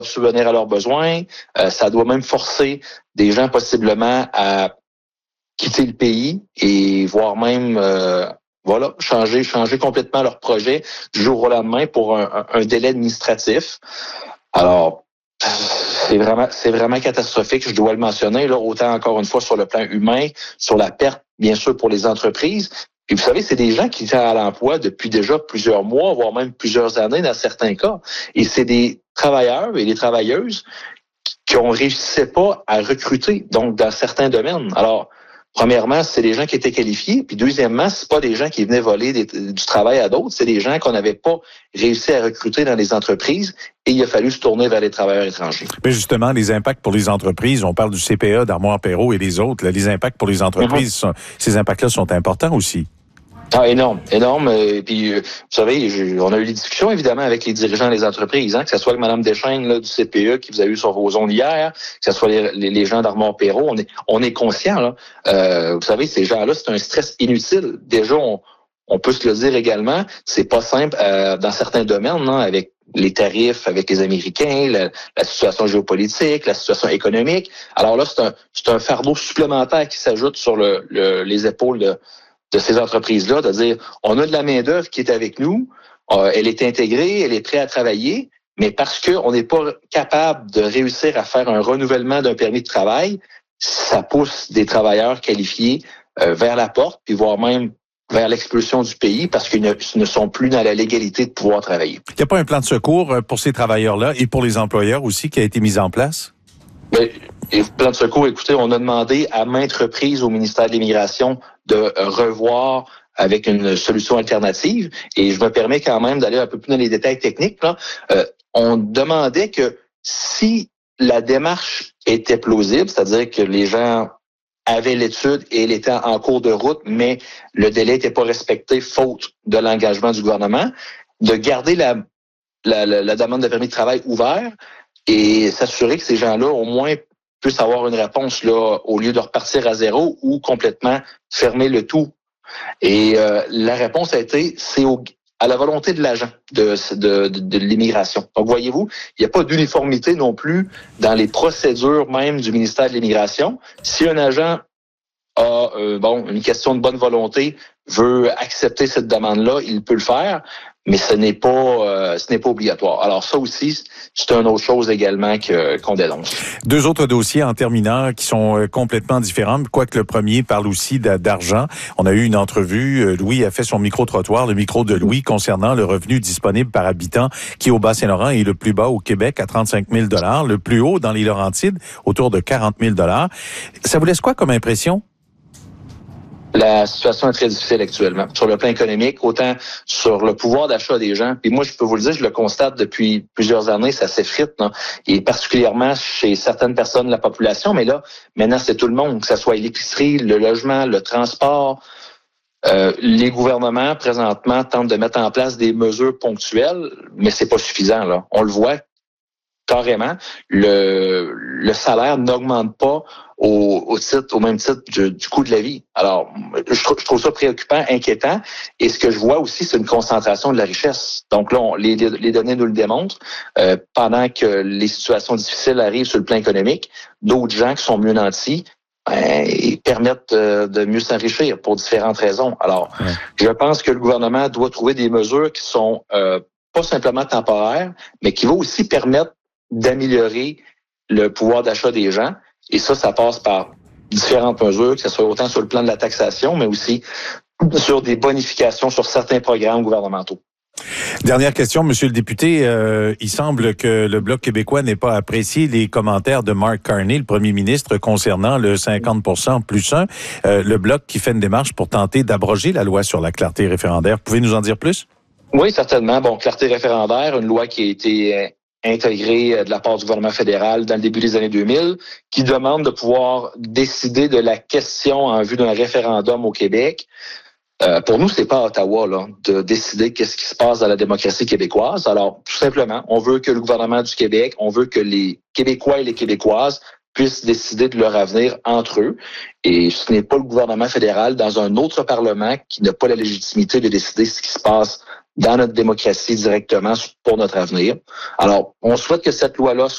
subvenir à leurs besoins. Ça doit même forcer des gens possiblement à quitter le pays et voire même changer complètement leur projet du jour au lendemain pour un délai administratif. Alors, c'est vraiment catastrophique, je dois le mentionner, là, autant encore une fois sur le plan humain, sur la perte, bien sûr, pour les entreprises. Puis vous savez, c'est des gens qui étaient à l'emploi depuis déjà plusieurs mois, voire même plusieurs années dans certains cas. Et c'est des travailleurs et des travailleuses qui ne réussissaient pas à recruter, donc dans certains domaines. Alors, premièrement, c'est des gens qui étaient qualifiés. Puis deuxièmement, c'est pas des gens qui venaient voler du travail à d'autres. C'est des gens qu'on n'avait pas réussi à recruter dans les entreprises et il a fallu se tourner vers les travailleurs étrangers. Mais justement, les impacts pour les entreprises, on parle du CPE, d'Armoire Perrot et des autres. Là, les impacts pour les entreprises, ces impacts-là sont importants aussi. Ah, énorme. Puis, vous savez, on a eu des discussions, évidemment, avec les dirigeants des entreprises, que ce soit avec Mme Deschênes là, du CPE qui vous a eu sur vos ondes hier, que ce soit les gens d'Armoire Perrot. On est conscients, là. Vous savez, ces gens-là, c'est un stress inutile. Déjà, on peut se le dire également, c'est pas simple dans certains domaines, non, avec les tarifs avec les Américains, la situation géopolitique, la situation économique. Alors là, c'est un fardeau supplémentaire qui s'ajoute sur les épaules de ces entreprises-là, de dire, on a de la main-d'œuvre qui est avec nous, elle est intégrée, elle est prête à travailler, mais parce qu'on n'est pas capable de réussir à faire un renouvellement d'un permis de travail, ça pousse des travailleurs qualifiés vers la porte, puis voire même vers l'expulsion du pays parce qu'ils ne sont plus dans la légalité de pouvoir travailler. Il n'y a pas un plan de secours pour ces travailleurs-là et pour les employeurs aussi qui a été mis en place? Et plan de secours, écoutez, on a demandé à maintes reprises au ministère de l'Immigration de revoir avec une solution alternative. Et je me permets quand même d'aller un peu plus dans les détails techniques. Là. On demandait que si la démarche était plausible, c'est-à-dire que les gens avaient l'étude et elle était en cours de route, mais le délai n'était pas respecté faute de l'engagement du gouvernement, de garder la demande de permis de travail ouverte et s'assurer que ces gens-là, au moins, puissent avoir une réponse là au lieu de repartir à zéro ou complètement fermer le tout. Et la réponse a été, c'est à la volonté de l'agent de l'immigration. Donc, voyez-vous, il n'y a pas d'uniformité non plus dans les procédures même du ministère de l'Immigration. Si un agent a une question de bonne volonté, veut accepter cette demande-là, il peut le faire, mais ce n'est pas obligatoire. Alors ça aussi, c'est une autre chose également qu'on dénonce. Deux autres dossiers en terminant qui sont complètement différents, quoique le premier parle aussi d'argent. On a eu une entrevue, Louis a fait son micro-trottoir, le micro de Louis, concernant le revenu disponible par habitant qui, au Bas-Saint-Laurent, est le plus bas au Québec à 35 000 $, le plus haut dans les Laurentides, autour de 40 000 $. Ça vous laisse quoi comme impression? La situation est très difficile actuellement, sur le plan économique, autant sur le pouvoir d'achat des gens. Puis moi, je peux vous le dire, je le constate depuis plusieurs années, ça s'effrite, non? Et particulièrement chez certaines personnes de la population, mais là, maintenant, c'est tout le monde, que ce soit l'épicerie, le logement, le transport. Les gouvernements, présentement, tentent de mettre en place des mesures ponctuelles, mais c'est pas suffisant, là. On le voit carrément, le salaire n'augmente pas au même titre du coût de la vie. Alors, je trouve ça préoccupant, inquiétant. Et ce que je vois aussi, c'est une concentration de la richesse. Donc là, les données nous le démontrent. Pendant que les situations difficiles arrivent sur le plan économique, d'autres gens qui sont mieux nantis, ils permettent de mieux s'enrichir pour différentes raisons. Alors, je pense que le gouvernement doit trouver des mesures qui sont pas simplement temporaires, mais qui vont aussi permettre d'améliorer le pouvoir d'achat des gens. Et ça passe par différentes mesures, que ce soit autant sur le plan de la taxation, mais aussi sur des bonifications sur certains programmes gouvernementaux. Dernière question, Monsieur le député. Il semble que le Bloc québécois n'ait pas apprécié les commentaires de Mark Carney, le premier ministre, concernant le 50% plus 1. Le Bloc qui fait une démarche pour tenter d'abroger la loi sur la clarté référendaire. Pouvez-vous nous en dire plus? Oui, certainement. Bon, clarté référendaire, une loi qui a été intégrée de la part du gouvernement fédéral dans le début des années 2000, qui demande de pouvoir décider de la question en vue d'un référendum au Québec. Pour nous, c'est pas à Ottawa là, de décider qu'est-ce qui se passe dans la démocratie québécoise. Alors, tout simplement, on veut que le gouvernement du Québec, on veut que les Québécois et les Québécoises puissent décider de leur avenir entre eux. Et ce n'est pas le gouvernement fédéral dans un autre parlement qui n'a pas la légitimité de décider ce qui se passe dans notre démocratie directement pour notre avenir. Alors, on souhaite que cette loi-là